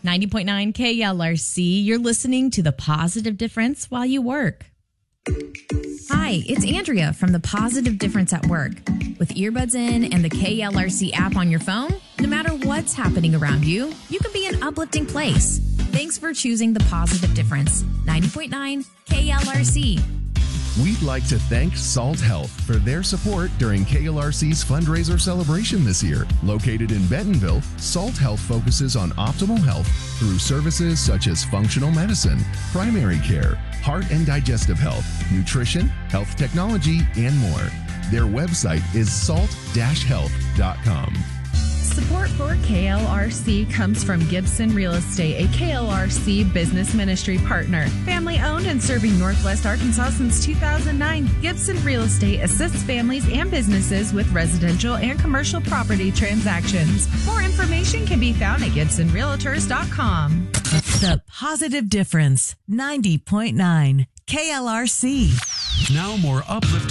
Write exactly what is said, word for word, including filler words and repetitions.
ninety point nine K L R C. You're listening to The Positive Difference while you work. Hi, it's Andrea from The Positive Difference at Work. With earbuds in and the K L R C app on your phone, no matter what's happening around you, you can be in an uplifting place. Thanks for choosing The Positive Difference. ninety point nine K L R C. We'd like to thank Salt Health for their support during K L R C's fundraiser celebration this year. Located in Bentonville, Salt Health focuses on optimal health through services such as functional medicine, primary care, heart and digestive health, nutrition, health technology, and more. Their website is salt dash health dot com. Support for K L R C comes from Gibson Real Estate, a K L R C business ministry partner. Family owned and serving Northwest Arkansas since two thousand nine, Gibson Real Estate assists families and businesses with residential and commercial property transactions. More information can be found at gibson realtors dot com. The Positive Difference, ninety point nine K L R C. Now more uplifting